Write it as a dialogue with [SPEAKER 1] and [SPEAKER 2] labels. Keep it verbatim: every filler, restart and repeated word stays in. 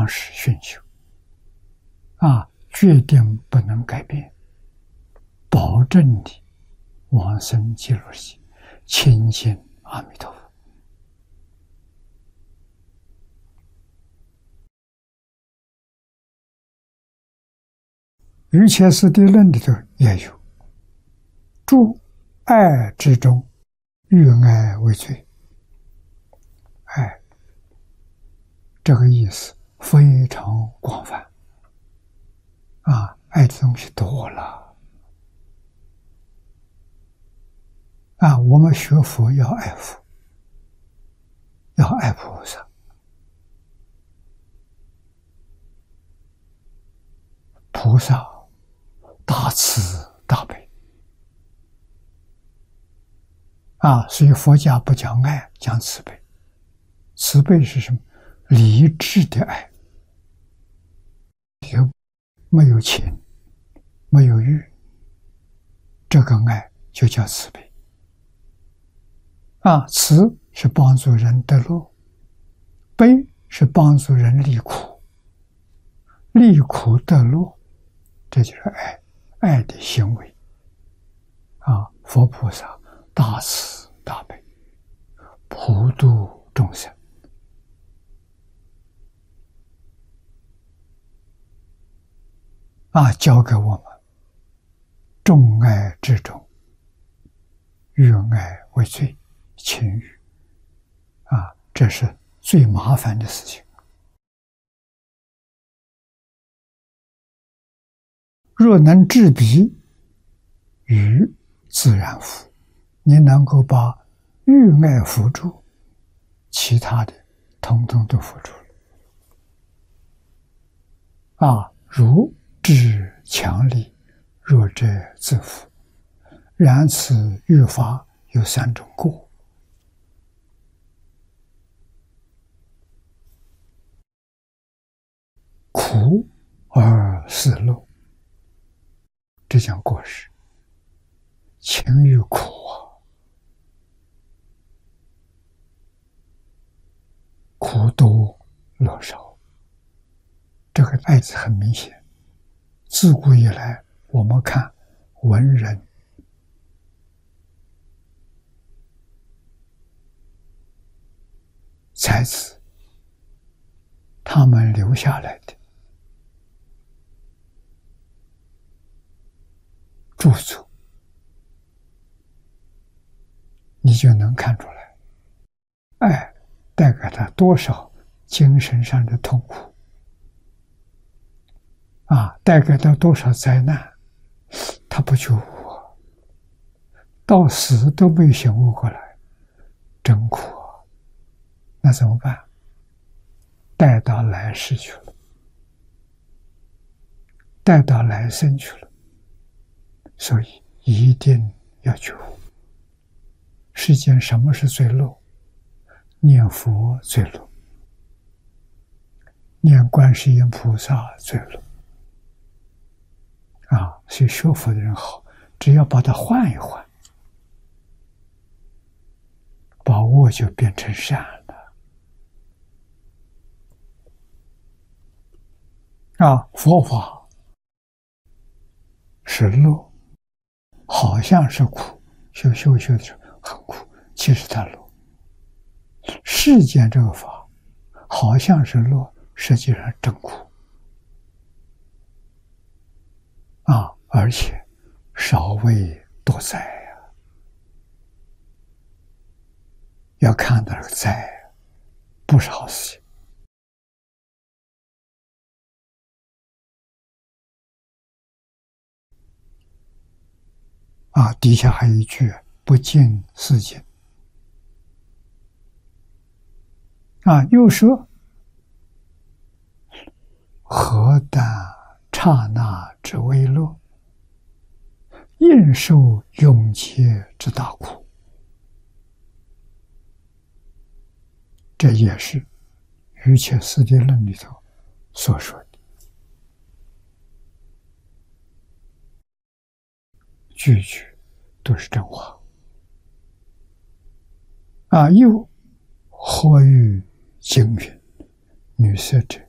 [SPEAKER 1] 方式熏修，啊，决定不能改变，保证你往生极乐世界，亲近阿弥陀佛。于切斯地论里头也有，诸爱之中，欲爱为最。爱这个意思非常广泛啊，爱的东西多了啊。我们学佛要爱佛，要爱菩萨，菩萨大慈大悲啊，所以佛家不讲爱，讲慈悲。慈悲是什么？理智的爱，有没有情，没有欲，这个爱就叫慈悲啊。慈是帮助人得乐，悲是帮助人离苦，离苦得乐，这就是爱，爱的行为啊。佛菩萨大慈大悲，普度众生啊，教给我们众爱之中，欲爱为最，情欲啊，这是最麻烦的事情。若能制彼，欲自然服。你能够把欲爱扶住，其他的统统都扶住了啊。如智强力，弱者自负。然此欲法有三种过：苦而思乐，这讲过失。情欲苦啊，苦多乐少，这个爱字很明显。自古以来，我们看文人才子，他们留下来的著作，你就能看出来，爱带给他多少精神上的痛苦啊，带给他多少灾难，他不觉悟，到死都没有醒悟过来，真苦啊！那怎么办？带到来世去了，带到来生去了。所以一定要觉悟。世间什么是最乐？念佛最乐，念观世音菩萨最乐啊！所以学佛的人好，只要把它换一换，把恶就变成善了啊！佛法是乐，好像是苦，修修修的时候很苦，其实它乐。世间这个法好像是乐，实际上真苦啊！而且少为多灾呀，要看到这个灾，不是好事情啊！底下还有一句：不尽四尽啊！又说何但刹那之微乐，应受永劫之大苦。这也是瑜伽师地论里头所说的，句句都是真话啊！又何于经云：女色者，